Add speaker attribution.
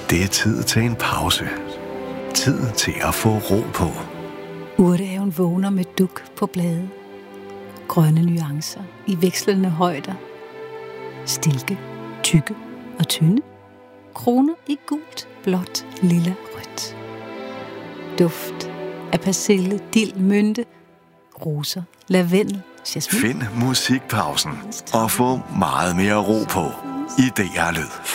Speaker 1: Det er tid til en pause. Tid til at få ro på.
Speaker 2: Urtehaven vågner med duk på blade. Grønne nuancer i vekslende højder. Stilke, tykke og tynde. Kroner i gult, blåt, lilla, rødt. Duft af persille, dild, mynte, roser, lavendel, jasmin.
Speaker 1: Find musikpausen og få meget mere ro på i DR Lyd.